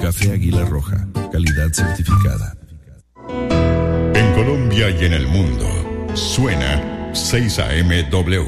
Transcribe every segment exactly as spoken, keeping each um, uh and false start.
Café Águila Roja, calidad certificada. En Colombia y en el mundo, suena seis A M W.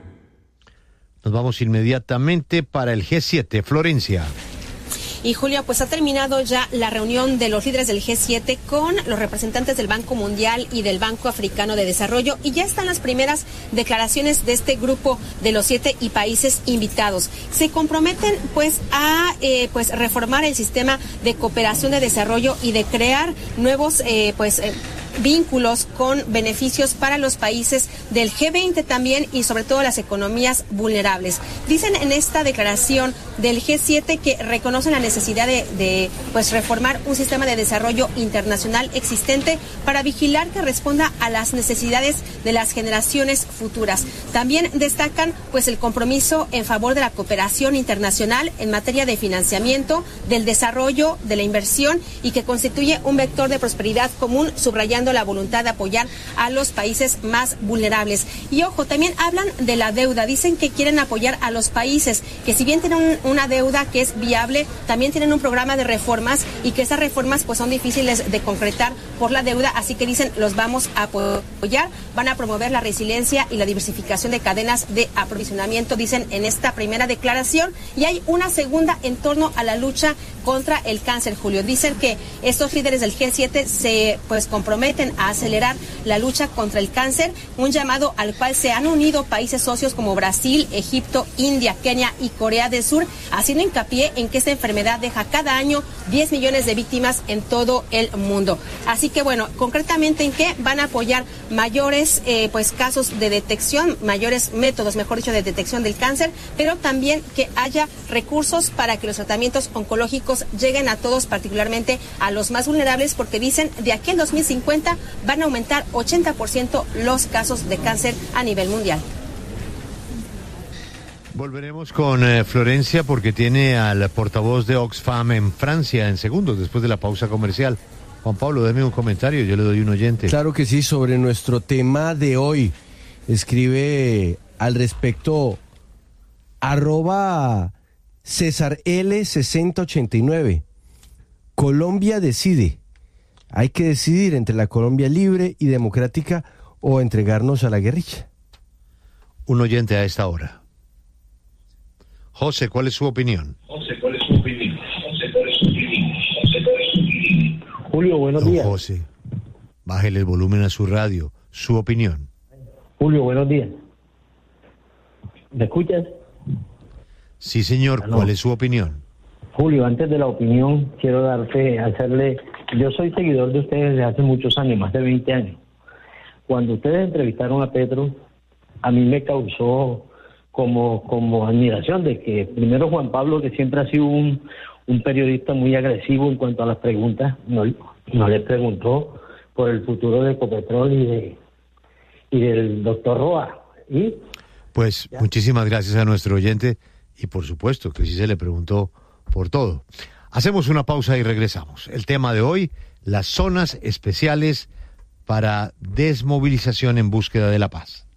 Nos vamos inmediatamente para el G siete, Florencia. Y Julio, pues ha terminado ya la reunión de los líderes del G siete con los representantes del Banco Mundial y del Banco Africano de Desarrollo, y ya están las primeras declaraciones de este grupo de los siete y países invitados. Se comprometen pues a eh, pues reformar el sistema de cooperación de desarrollo y de crear nuevos eh, pues eh, vínculos con beneficios para los países del G veinte también, y sobre todo las economías vulnerables. Dicen en esta declaración del G siete que reconocen la necesidad de, de pues reformar un sistema de desarrollo internacional existente para vigilar que responda a las necesidades de las generaciones futuras. También destacan pues el compromiso en favor de la cooperación internacional en materia de financiamiento, del desarrollo, de la inversión, y que constituye un vector de prosperidad común, subrayando la voluntad de apoyar a los países más vulnerables. Y ojo, también hablan de la deuda. Dicen que quieren apoyar a los países que, si bien tienen un, una deuda que es viable, también tienen un programa de reformas, y que esas reformas pues son difíciles de concretar por la deuda, así que dicen los vamos a apoyar. Van a promover la resiliencia y la diversificación de cadenas de aprovisionamiento, dicen en esta primera declaración. Y hay una segunda en torno a la lucha contra el cáncer, Julio. Dicen que estos líderes del G siete se pues comprometen a acelerar la lucha contra el cáncer, un llamado al cual se han unido países socios como Brasil, Egipto, India, Kenia y Corea del Sur, haciendo hincapié en que esta enfermedad deja cada año diez millones de víctimas en todo el mundo. Así que bueno, concretamente en qué van a apoyar mayores eh, pues casos de detección, mayores métodos, mejor dicho, de detección del cáncer, pero también que haya recursos para que los tratamientos oncológicos lleguen a todos, particularmente a los más vulnerables, porque dicen de aquí al dos mil cincuenta van a aumentar ochenta por ciento los casos de cáncer a nivel mundial. Volveremos con eh, Florencia, porque tiene al portavoz de Oxfam en Francia en segundos, después de la pausa comercial. Juan Pablo, deme un comentario, yo le doy un oyente. Claro que sí, sobre nuestro tema de hoy. Escribe al respecto arroba César L sesenta ochenta y nueve. Colombia decide. Hay que decidir entre la Colombia libre y democrática o entregarnos a la guerrilla. Un oyente a esta hora. José, ¿cuál es su opinión? José, ¿cuál es su opinión? José, ¿cuál es su opinión? José, ¿cuál es su opinión? Julio, buenos Don días. José, bájele el volumen a su radio. Su opinión. Julio, buenos días. ¿Me escuchas? Sí, señor. Ah, no. ¿Cuál es su opinión? Julio, antes de la opinión, quiero darte, hacerle... Yo soy seguidor de ustedes desde hace muchos años, más de veinte años. Cuando ustedes entrevistaron a Petro, a mí me causó como, como admiración de que primero Juan Pablo, que siempre ha sido un, un periodista muy agresivo en cuanto a las preguntas, no, no le preguntó por el futuro de Ecopetrol y de y del doctor Roa. ¿Y? Pues ¿Ya? Muchísimas gracias a nuestro oyente, y por supuesto que sí se le preguntó por todo. Hacemos una pausa y regresamos. El tema de hoy, las zonas especiales para desmovilización en búsqueda de la paz.